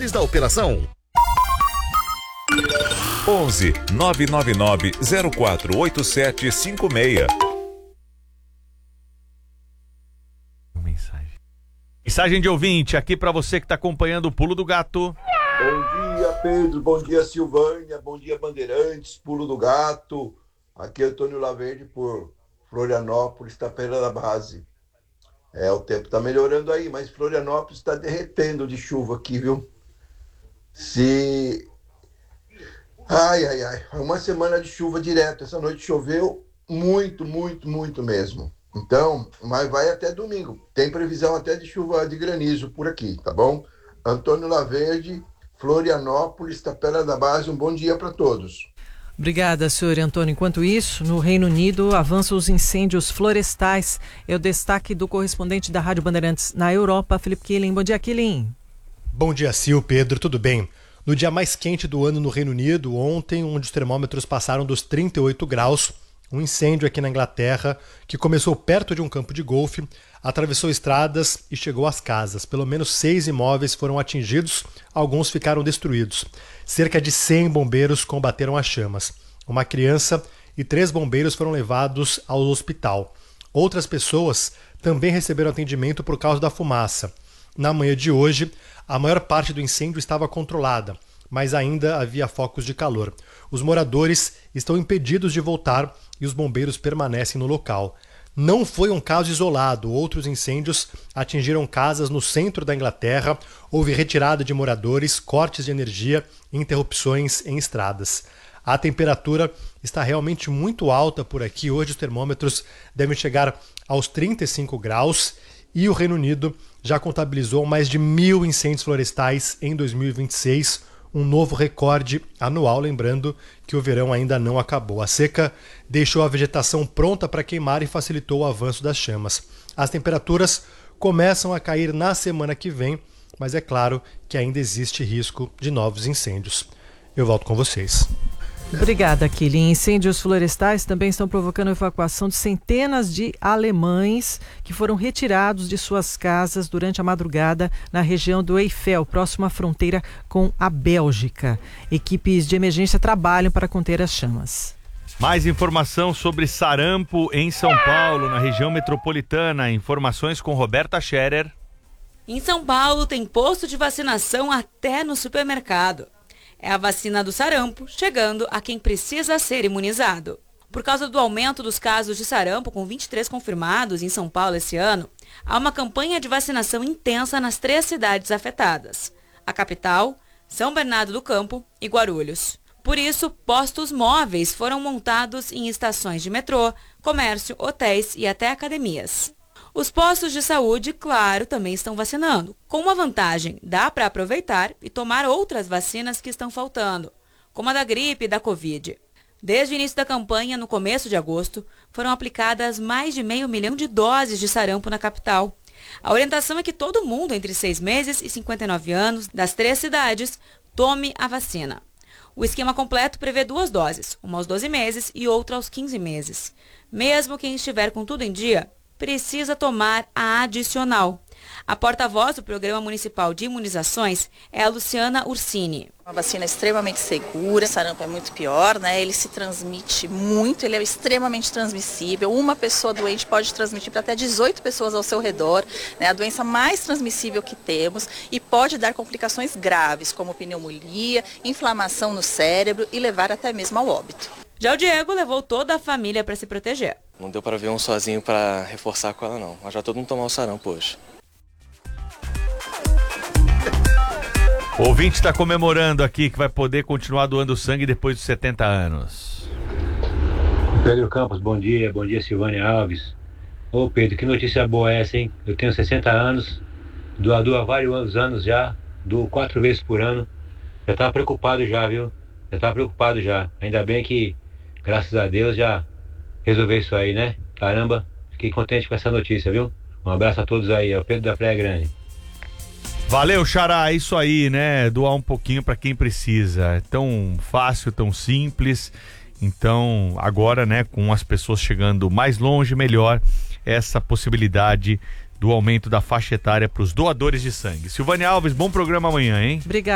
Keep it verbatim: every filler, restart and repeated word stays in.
detalhes da operação. onze nove nove nove zero quatro oito sete cinco seis. Mensagem. Mensagem de ouvinte aqui para você que está acompanhando o Pulo do Gato. Bom dia, Pedro. Bom dia, Silvânia. Bom dia, Bandeirantes. Pulo do Gato. Aqui é Antônio Laverde por Florianópolis, Tapera da Base. É, o tempo está melhorando aí, mas Florianópolis está derretendo de chuva aqui, viu? Se... Ai, ai, ai. Uma semana de chuva direto. Essa noite choveu muito, muito, muito mesmo. Então, mas vai até domingo. Tem previsão até de chuva de granizo por aqui, tá bom? Antônio Laverde, Florianópolis, Tapera da Base. Um bom dia para todos. Obrigada, senhor Antônio. Enquanto isso, no Reino Unido avançam os incêndios florestais. É o destaque do correspondente da Rádio Bandeirantes na Europa, Felipe Killing. Bom dia, Killing. Bom dia, Sil, Pedro, tudo bem? No dia mais quente do ano no Reino Unido, ontem, onde os termômetros passaram dos trinta e oito graus, um incêndio aqui na Inglaterra, que começou perto de um campo de golfe, atravessou estradas e chegou às casas. Pelo menos seis imóveis foram atingidos, alguns ficaram destruídos. Cerca de cem bombeiros combateram as chamas. Uma criança e três bombeiros foram levados ao hospital. Outras pessoas também receberam atendimento por causa da fumaça. Na manhã de hoje, a maior parte do incêndio estava controlada, mas ainda havia focos de calor. Os moradores estão impedidos de voltar e os bombeiros permanecem no local. Não foi um caso isolado. Outros incêndios atingiram casas no centro da Inglaterra. Houve retirada de moradores, cortes de energia e interrupções em estradas. A temperatura está realmente muito alta por aqui. Hoje os termômetros devem chegar aos trinta e cinco graus e o Reino Unido já contabilizou mais de mil incêndios florestais em dois mil e vinte e seis, um novo recorde anual, lembrando que o verão ainda não acabou. A seca deixou a vegetação pronta para queimar e facilitou o avanço das chamas. As temperaturas começam a cair na semana que vem, mas é claro que ainda existe risco de novos incêndios. Eu volto com vocês. Obrigada, Killing. Incêndios florestais também estão provocando a evacuação de centenas de alemães que foram retirados de suas casas durante a madrugada na região do Eifel, próximo à fronteira com a Bélgica. Equipes de emergência trabalham para conter as chamas. Mais informação sobre sarampo em São Paulo, na região metropolitana. Informações com Roberta Scherer. Em São Paulo tem posto de vacinação até no supermercado. É a vacina do sarampo chegando a quem precisa ser imunizado. Por causa do aumento dos casos de sarampo, com vinte e três confirmados em São Paulo esse ano, há uma campanha de vacinação intensa nas três cidades afetadas: a capital, São Bernardo do Campo e Guarulhos. Por isso, postos móveis foram montados em estações de metrô, comércio, hotéis e até academias. Os postos de saúde, claro, também estão vacinando. Com uma vantagem, dá para aproveitar e tomar outras vacinas que estão faltando, como a da gripe e da Covid. Desde o início da campanha, no começo de agosto, foram aplicadas mais de meio milhão de doses de sarampo na capital. A orientação é que todo mundo entre seis meses e cinquenta e nove anos, das três cidades, tome a vacina. O esquema completo prevê duas doses, uma aos doze meses e outra aos quinze meses. Mesmo quem estiver com tudo em dia, precisa tomar a adicional. A porta-voz do Programa Municipal de Imunizações é a Luciana Ursini. Uma vacina extremamente segura, o sarampo é muito pior, né? Ele se transmite muito, ele é extremamente transmissível. Uma pessoa doente pode transmitir para até dezoito pessoas ao seu redor, né? A doença mais transmissível que temos e pode dar complicações graves, como pneumonia, inflamação no cérebro e levar até mesmo ao óbito. Já o Diego levou toda a família para se proteger. Não deu para ver um sozinho para reforçar com ela não, mas já todo mundo tomou o sarampo hoje. O ouvinte está comemorando aqui que vai poder continuar doando sangue depois dos setenta anos. Pedro Campos, bom dia. Bom dia, Silvânia Alves. Ô Pedro, que notícia boa é essa, hein? Eu tenho sessenta anos, doador há vários anos já, dou quatro vezes por ano. Já estava preocupado já, viu? Já estava preocupado já. Ainda bem que, graças a Deus, já resolveu isso aí, né? Caramba, fiquei contente com essa notícia, viu? Um abraço a todos aí, é o Pedro da Praia Grande. Valeu, Xará, é isso aí, né? Doar um pouquinho para quem precisa. É tão fácil, tão simples. Então, agora, né, com as pessoas chegando mais longe, melhor essa possibilidade do aumento da faixa etária para os doadores de sangue. Silvânia Alves, bom programa amanhã, hein? Obrigada.